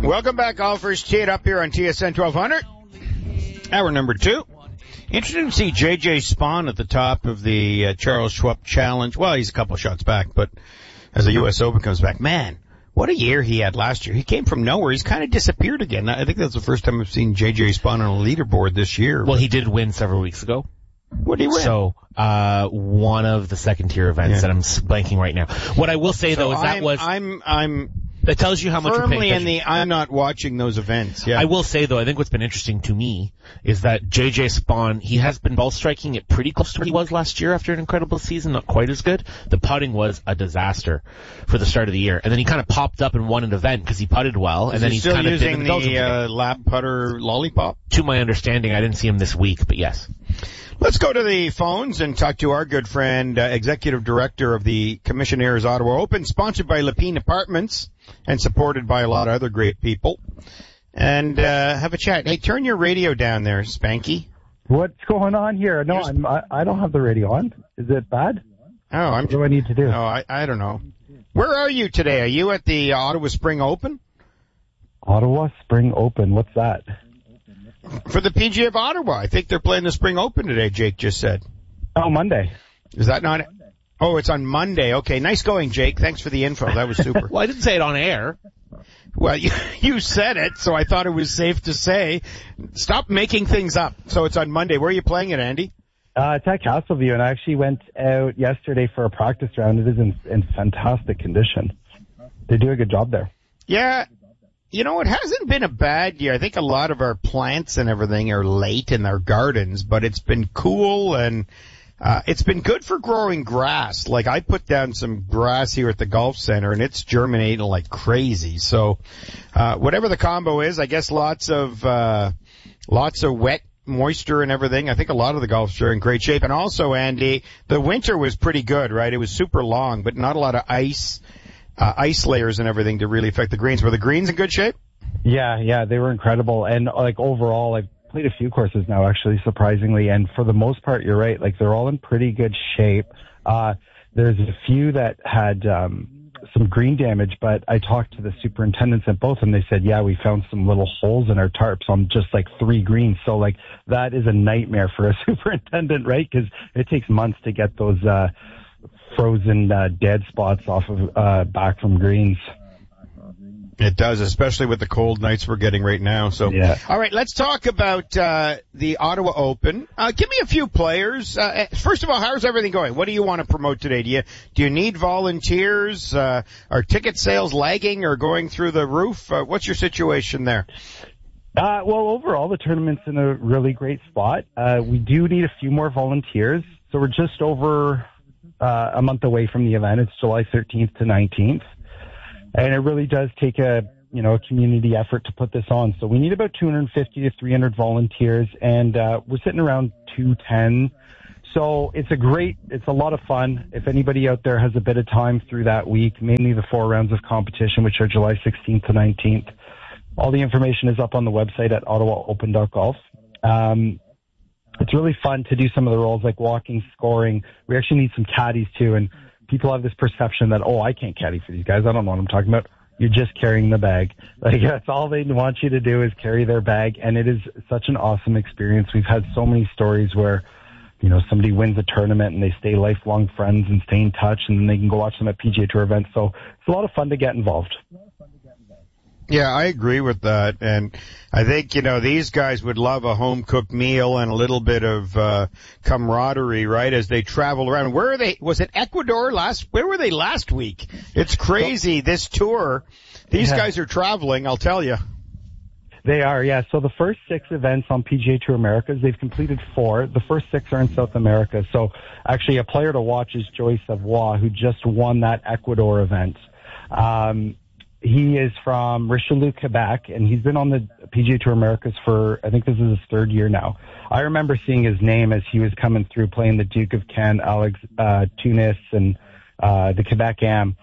Welcome back, golfers. Tee it up here on TSN 1200. Hour number 2. Interesting to see J.J. Spaun at the top of the Charles Schwab Challenge. Well, he's a couple shots back, but as the U.S. Open comes back, man, what a year he had last year. He came from nowhere. He's kind of disappeared again. I think that's the first time I've seen J.J. Spaun on a leaderboard this year. Well, he did win several weeks ago. What did he win? So, one of the second-tier events that I'm blanking right now. What I will say, though, is that tells you how much firmly we're paying I'm not watching those events. Yeah. I will say, though, I think what's been interesting to me is that J.J. Spaun, he has been ball striking it pretty close to what he was last year after an incredible season, not quite as good. The putting was a disaster for the start of the year. And then he kind of popped up and won an event because he putted well. And then he's still kind of using the lap putter lollipop? To my understanding, I didn't see him this week, but yes. Let's go to the phones and talk to our good friend, Executive Director of the Commissionaires Ottawa Open, sponsored by Lapine Apartments and supported by a lot of other great people. And have a chat. Hey, turn your radio down there, Spanky. What's going on here? No, I don't have the radio on. Is it bad? Oh, what do I need to do? No, I don't know. Where are you today? Are you at the Ottawa Spring Open? Ottawa Spring Open. What's that? For the PGA of Ottawa. I think they're playing the Spring Open today, Jake just said. Oh, Monday. Is that not it? Oh, it's on Monday. Okay, nice going, Jake. Thanks for the info. That was super. Well, I didn't say it on air. Well, you said it, so I thought it was safe to say. Stop making things up. So it's on Monday. Where are you playing it, Andy? It's at Castleview, and I actually went out yesterday for a practice round. It is in fantastic condition. They do a good job there. Yeah. You know, it hasn't been a bad year. I think a lot of our plants and everything are late in their gardens, but it's been cool and it's been good for growing grass. Like I put down some grass here at the golf center and it's germinating like crazy. So whatever the combo is, I guess lots of wet moisture and everything. I think a lot of the golfs are in great shape. And also, Andy, the winter was pretty good, right? It was super long, but not a lot of ice layers and everything to really affect the greens. Were the greens in good shape? Yeah, they were incredible. And like overall, I've played a few courses now, actually, surprisingly. And for the most part, you're right. Like they're all in pretty good shape. There's a few that had some green damage, but I talked to the superintendents at both, and they said, yeah, we found some little holes in our tarps on just like 3 greens. So like that is a nightmare for a superintendent, right? Because it takes months to get those frozen dead spots off of back from greens. It does, especially with the cold nights we're getting right now. So, yeah. All right, let's talk about the Ottawa Open. Give me a few players. First of all, how's everything going? What do you want to promote today? Do you need volunteers? Are ticket sales lagging or going through the roof? What's your situation there? Well, overall, the tournament's in a really great spot. We do need a few more volunteers, so we're just over a month away from the event. It's July 13th to 19th. And it really does take a community effort to put this on. So we need about 250 to 300 volunteers, and we're sitting around 210. So it's a lot of fun. If anybody out there has a bit of time through that week, mainly the 4 rounds of competition, which are July 16th to 19th, all the information is up on the website at ottawaopen.golf. It's really fun to do some of the roles like walking, scoring. We actually need some caddies too, and people have this perception that, I can't caddy for these guys. I don't know what I'm talking about. You're just carrying the bag. Like, that's all they want you to do is carry their bag, and it is such an awesome experience. We've had so many stories where, somebody wins a tournament and they stay lifelong friends and stay in touch, and then they can go watch them at PGA Tour events. So it's a lot of fun to get involved. Yeah, I agree with that. And I think, these guys would love a home-cooked meal and a little bit of camaraderie, right, as they travel around. Where are they? Was it Ecuador where were they last week? It's crazy, this tour. These guys are traveling, I'll tell you. They are, yeah. So the first 6 events on PGA Tour Americas, they've completed 4. The first 6 are in South America. So actually a player to watch is Joey Savoie, who just won that Ecuador event. He is from Richelieu, Quebec, and he's been on the PGA Tour Americas for, I think this is his 3rd year now. I remember seeing his name as he was coming through playing the Duke of Kent, Alex Tunis, and the Quebec Am.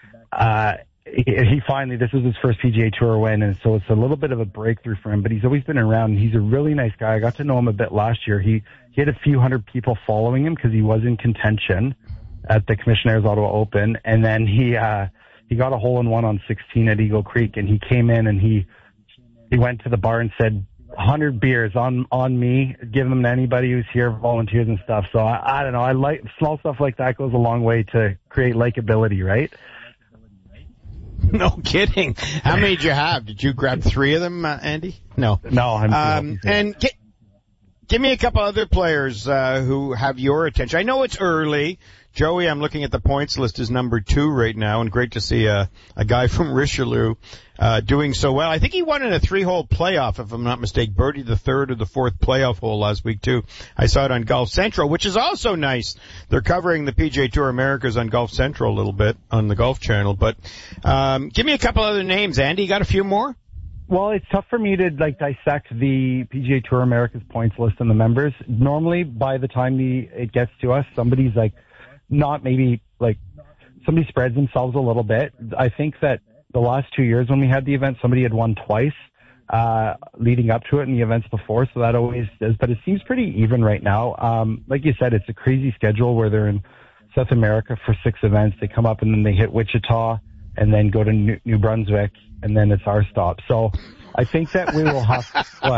He finally, this was his first PGA Tour win, and so it's a little bit of a breakthrough for him, but he's always been around, and he's a really nice guy. I got to know him a bit last year. He had a few hundred people following him because he was in contention at the Commissionaires Ottawa Open, and then he he got a hole-in-one on 16 at Eagle Creek, and he came in and he went to the bar and said, 100 beers on me, give them to anybody who's here, volunteers and stuff. So I don't know. I like small stuff like that goes a long way to create likability, right? No kidding. How many did you have? Did you grab 3 of them, Andy? No. No, I'm and give me a couple other players who have your attention. I know it's early. Joey, I'm looking at the points list, is number 2 right now, and great to see a guy from Richelieu doing so well. I think he won in a 3-hole playoff, if I'm not mistaken. Birdied the 3rd or the 4th playoff hole last week, too. I saw it on Golf Central, which is also nice. They're covering the PGA Tour Americas on Golf Central a little bit on the Golf Channel. But give me a couple other names. Andy, you got a few more? Well, it's tough for me to dissect the PGA Tour America's points list and the members. Normally, by the time it gets to us, somebody's somebody spreads themselves a little bit. I think that the last 2 years when we had the event, somebody had won twice leading up to it in the events before, so that always is. But it seems pretty even right now. Like you said, it's a crazy schedule where they're in South America for 6 events. They come up and then they hit Wichita and then go to New Brunswick, and then it's our stop. So I think that we will have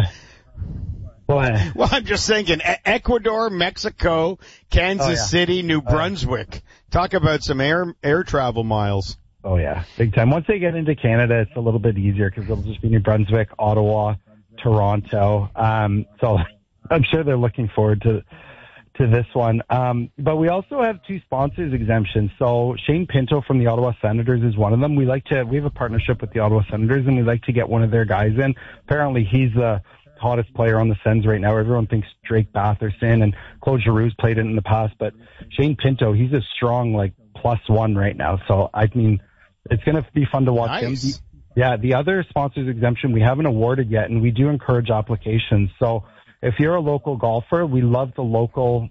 Well, I'm just thinking, Ecuador, Mexico, Kansas City, New Brunswick. Talk about some air travel miles. Oh, yeah, big time. Once they get into Canada, it's a little bit easier because it'll just be New Brunswick, Ottawa, Toronto. So I'm sure they're looking forward to this one. But we also have 2 sponsors exemptions. So Shane Pinto from the Ottawa Senators is one of them. We have a partnership with the Ottawa Senators, and we like to get one of their guys in. Apparently, he's the hottest player on the Sens right now. Everyone thinks Drake Batherson, and Claude Giroux's played it in the past, but Shane Pinto, he's a strong +1 right now. So I mean, it's going to be fun to watch him. The other sponsors exemption we haven't awarded yet, and we do encourage applications. So if you're a local golfer, we love the local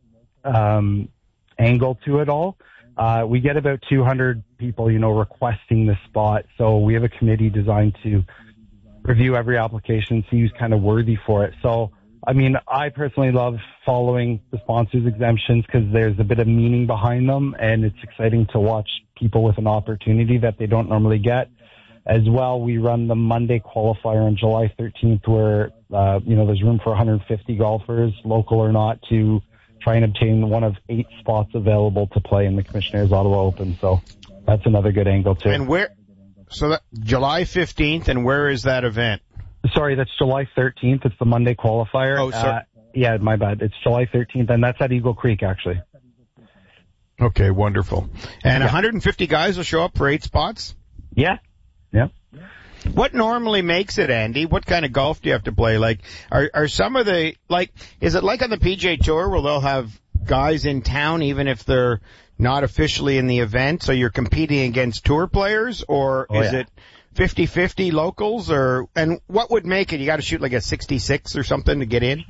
angle to it all. We get about 200 people, requesting the spot. So we have a committee designed to review every application, see who's kind of worthy for it. So, I mean, I personally love following the sponsors exemptions because there's a bit of meaning behind them, and it's exciting to watch people with an opportunity that they don't normally get. As well, we run the Monday qualifier on July 13th where, there's room for 150 golfers, local or not, to try and obtain one of 8 spots available to play in the Commissioner's Ottawa Open. So that's another good angle, too. And July 15th, and where is that event? Sorry, that's July 13th. It's the Monday qualifier. Oh, sorry. Yeah, my bad. It's July 13th, and that's at Eagle Creek, actually. Okay, wonderful. And 150 guys will show up for 8 spots? Yeah. What normally makes it, Andy? What kind of golf do you have to play? Are some of the, is it like on the PGA Tour where they'll have guys in town even if they're not officially in the event, so you're competing against tour players, or is it 50-50 locals, and what would make it? You got to shoot a 66 or something to get in?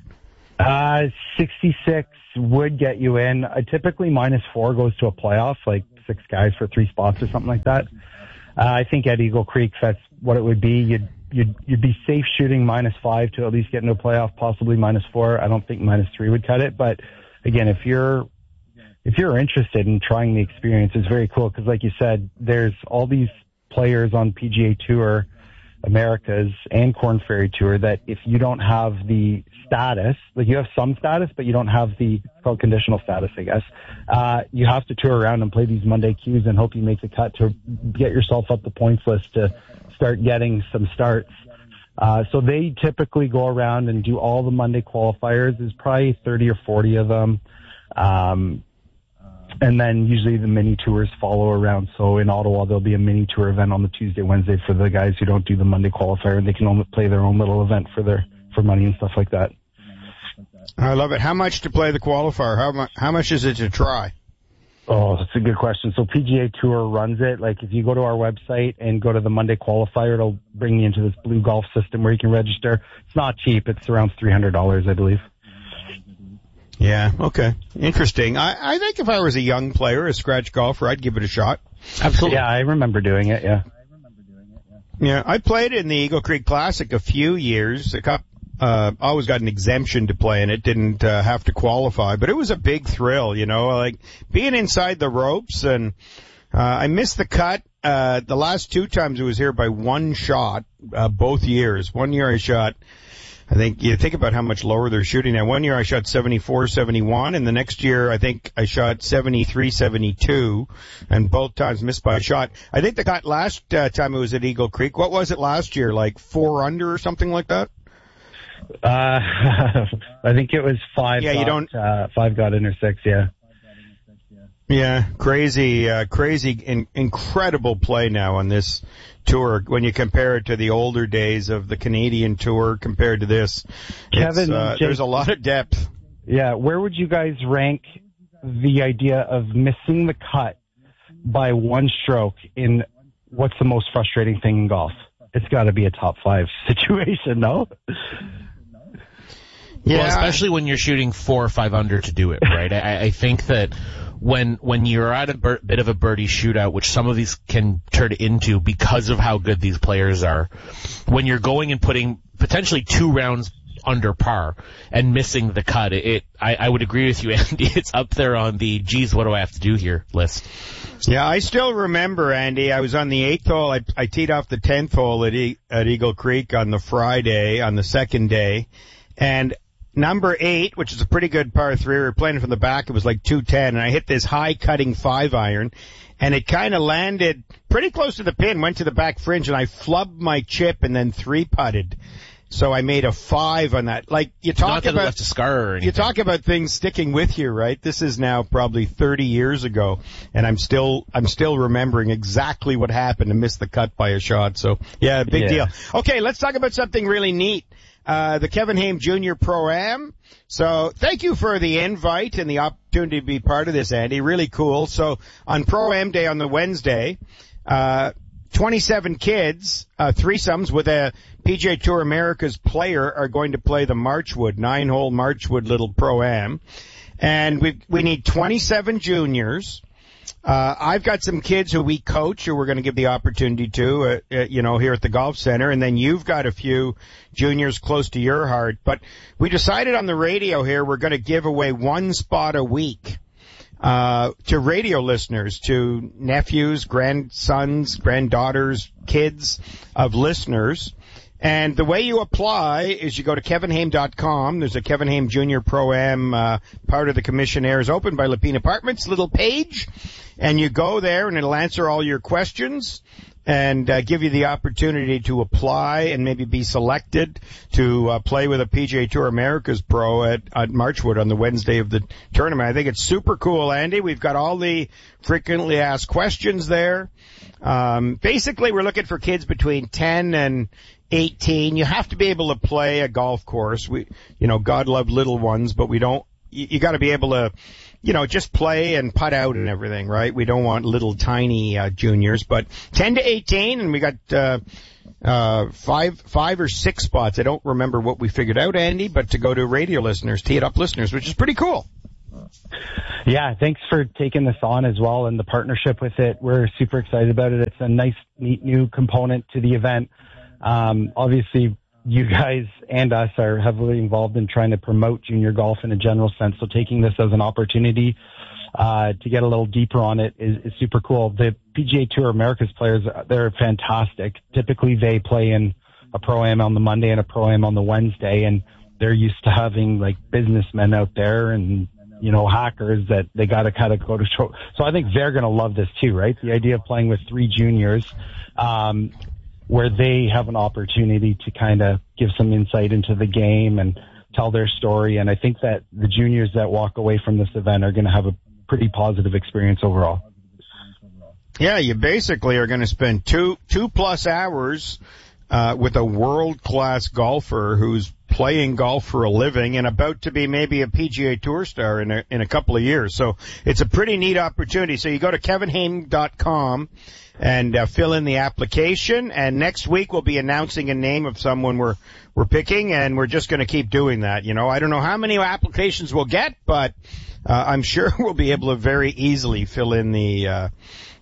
66 would get you in. Typically -4 goes to a playoff, 6 guys for 3 spots or something like that. I think at Eagle Creek, that's what it would be. You'd be safe shooting -5 to at least get into a playoff, possibly -4. I don't think -3 would cut it, but again, if you're interested in trying the experience, it's very cool because, like you said, there's all these players on PGA Tour Americas and Korn Ferry Tour that if you don't have the status, you have some status, but you don't have it's called conditional status, I guess. You have to tour around and play these Monday Qs and hope you make the cut to get yourself up the points list to start getting some starts. So they typically go around and do all the Monday qualifiers. There's probably 30 or 40 of them. And then usually the mini tours follow around. So in Ottawa, there'll be a mini tour event on the Tuesday, Wednesday for the guys who don't do the Monday qualifier, and they can only play their own little event for money and stuff like that. I love it. How much to play the qualifier? How much is it to try? Oh, that's a good question. So PGA Tour runs it. If you go to our website and go to the Monday qualifier, it'll bring you into this blue golf system where you can register. It's not cheap. It's around $300, I believe. Yeah, okay. Interesting. I think if I was a young player, a scratch golfer, I'd give it a shot. Absolutely. Yeah, I remember doing it, yeah. Yeah, I played in the Eagle Creek Classic a few years. Always got an exemption to play in it, didn't have to qualify, but it was a big thrill, being inside the ropes, and I missed the cut the last two times it was here by one shot, both years. One year I shot, I think, you think about how much lower they're shooting now. One year I shot 74, 71, and the next year I think I shot 73, 72, and both times missed by a shot. I think the cut last time it was at Eagle Creek, what was it last year, like 4 under or something like that? I think it was 5. Yeah, 5 got in or 6, yeah. Yeah, crazy, incredible play now on this tour when you compare it to the older days of the Canadian tour compared to this. Kevin, there's a lot of depth. Yeah, where would you guys rank the idea of missing the cut by one stroke in what's the most frustrating thing in golf? It's got to be a top 5 situation, no? Yeah, well, especially when you're shooting 4 or 5 under to do it, right? I think that when you're at a bit of a birdie shootout, which some of these can turn into because of how good these players are, when you're going and putting potentially 2 rounds under par and missing the cut, I would agree with you, Andy. It's up there on the, geez, what do I have to do here list. Yeah, I still remember, Andy, I was on the 8th hole. I teed off the 10th hole at Eagle Creek on the Friday, on the second day, and number 8, which is a pretty good par 3, we were playing from the back, it was like 210, and I hit this high-cutting 5-iron, and it kind of landed pretty close to the pin, went to the back fringe, and I flubbed my chip and then 3-putted. So I made a 5 on that. Like, you talk about, left a scar or anything. You talk about things sticking with you, right? This is now probably 30 years ago, and I'm still remembering exactly what happened and missed the cut by a shot. So, yeah, big deal. Okay, let's talk about something really neat. The Kevin Hayme Jr. Pro-Am. So thank you for the invite and the opportunity to be part of this, Andy. Really cool. So on Pro-Am Day on the Wednesday, 27 kids, threesomes with a PGA Tour America's player are going to play the Marchwood, 9-hole Marchwood Little Pro-Am. And we need 27 juniors. I've got some kids who we coach who we're going to give the opportunity to, here at the Golf Center, and then you've got a few juniors close to your heart. But we decided on the radio here we're going to give away 1 spot a week to radio listeners, to nephews, grandsons, granddaughters, kids of listeners. And the way you apply is you go to kevinhayme.com. There's a Kevin Hayme Jr. Pro-Am, part of the Commissionaires Open by Lepine Apartments, little page. And you go there and it'll answer all your questions and give you the opportunity to apply and maybe be selected to play with a PGA Tour America's Pro at Marchwood on the Wednesday of the tournament. I think it's super cool, Andy. We've got all the frequently asked questions there. Basically, we're looking for kids between 10 and 18. You have to be able to play a golf course. God love little ones, but you got to be able to, just play and putt out and everything, right? We don't want little tiny juniors, but 10 to 18, and we got 5 or 6 spots. I don't remember what we figured out, Andy, but to go to radio listeners, tee it up listeners, which is pretty cool. Yeah, thanks for taking this on as well and the partnership with it. We're super excited about it. It's a nice, neat new component to the event. Obviously, you guys and us are heavily involved in trying to promote junior golf in a general sense. So taking this as an opportunity to get a little deeper on it is super cool. The PGA Tour America's players, they're fantastic. Typically, they play in a Pro-Am on the Monday and a Pro-Am on the Wednesday, and they're used to having like businessmen out there and hackers that they got to kind of go to show. So I think they're going to love this too, right? The idea of playing with 3 juniors, where they have an opportunity to kind of give some insight into the game and tell their story. And I think that the juniors that walk away from this event are going to have a pretty positive experience overall. Yeah, you basically are going to spend 2+ hours with a world-class golfer who's playing golf for a living and about to be maybe a PGA Tour star in a couple of years. So it's a pretty neat opportunity. So you go to kevinhayme.com and fill in the application, and next week we'll be announcing a name of someone we're picking, and we're just going to keep doing that. I don't know how many applications we'll get, but I'm sure we'll be able to very easily fill in the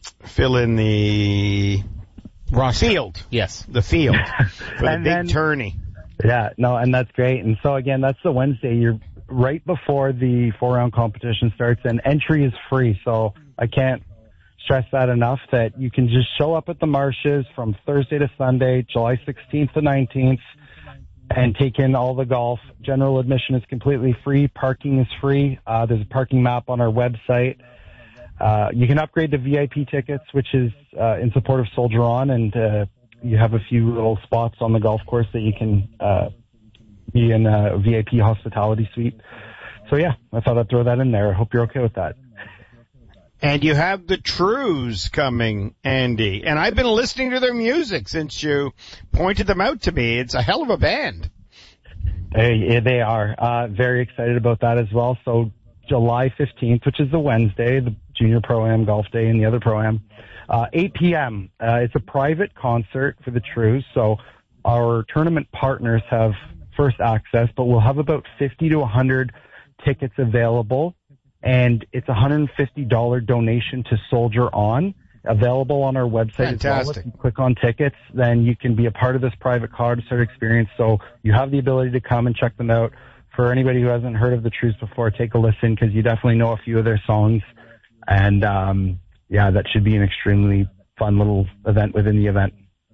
field. Yes, the field for the big tourney. Yeah, no, and that's great. And so again, that's the Wednesday. You're right before the 4-round competition starts, and entry is free. So I can't stress that enough that you can just show up at the Marshes from Thursday to Sunday, July 16th to 19th, and take in all the golf. General admission is completely free. Parking is free. There's a parking map on our website. You can upgrade to VIP tickets, which is in support of Soldier On, and you have a few little spots on the golf course that you can be in a VIP hospitality suite. So, yeah, I thought I'd throw that in there. I hope you're okay with that. And you have the Trews coming, Andy. And I've been listening to their music since you pointed them out to me. It's a hell of a band. They are. Very excited about that as well. So July 15th, which is the Wednesday, the Junior Pro-Am Golf Day and the other Pro-Am, 8 p.m. It's a private concert for the Trews. So our tournament partners have first access, but we'll have about 50 to 100 tickets available. And it's a $150 donation to Soldier On, available on our website. Fantastic. As well. If you click on tickets, then you can be a part of this private concert experience. So you have the ability to come and check them out. For anybody who hasn't heard of the Trews before, take a listen because you definitely know a few of their songs. And that should be an extremely fun little event within the event.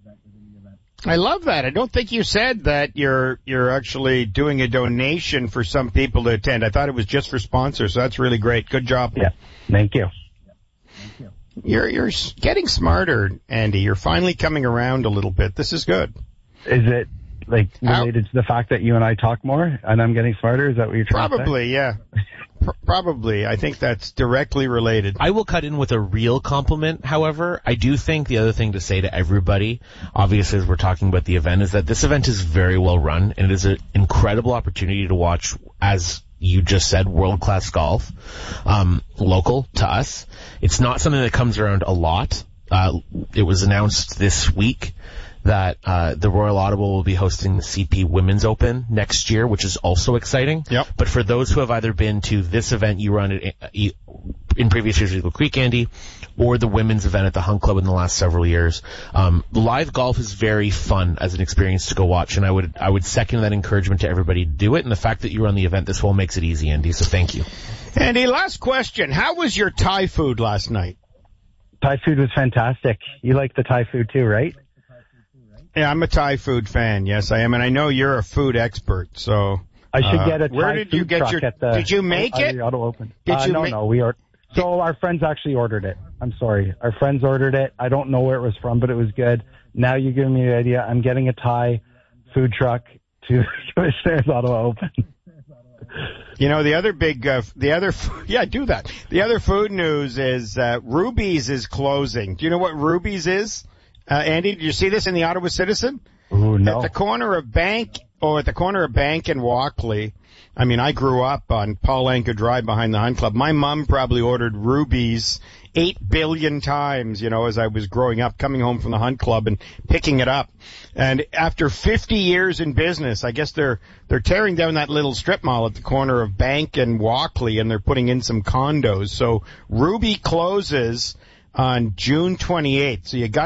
I love that. I don't think you said that you're actually doing a donation for some people to attend. I thought it was just for sponsors, so that's really great. Good job. Yeah, thank you. You're getting smarter, Andy. You're finally coming around a little bit. This is good. Is it related to the fact that you and I talk more and I'm getting smarter? Is that what you're trying to say? Probably, yeah. Probably. I think that's directly related. I will cut in with a real compliment, however. I do think the other thing to say to everybody, obviously as we're talking about the event, is that this event is very well run, and it is an incredible opportunity to watch, as you just said, world-class golf, local to us. It's not something that comes around a lot. It was announced this week that the Royal Audible will be hosting the CP Women's Open next year, which is also exciting. Yep. But for those who have either been to this event you run in previous years at Eagle Creek, Andy, or the women's event at the Hunt Club in the last several years, live golf is very fun as an experience to go watch, and I would second that encouragement to everybody to do it. And the fact that you run the event this fall makes it easy, Andy. So thank you. Andy, last question: how was your Thai food last night? Thai food was fantastic. You like the Thai food too, right? Yeah, I'm a Thai food fan. Yes, I am, and I know you're a food expert. So I should get a Thai where did food you get truck your? at the, did you make it? The Auto Open. Did you? No, we are. So our friends actually ordered it. I'm sorry, our friends ordered it. I don't know where it was from, but it was good. Now you're giving me the idea. I'm getting a Thai food truck to Commissioner's Auto Open. You know, the other big, do that. The other food news is Ruby's is closing. Do you know what Ruby's is? Andy, did you see this in the Ottawa Citizen? Ooh, no. At the corner of Bank and Walkley. I mean, I grew up on Paul Anka Drive behind the Hunt Club. My mom probably ordered Ruby's 8 billion times, as I was growing up, coming home from the Hunt Club and picking it up. And after 50 years in business, I guess they're tearing down that little strip mall at the corner of Bank and Walkley, and they're putting in some condos. So Ruby closes on June 28th. So you got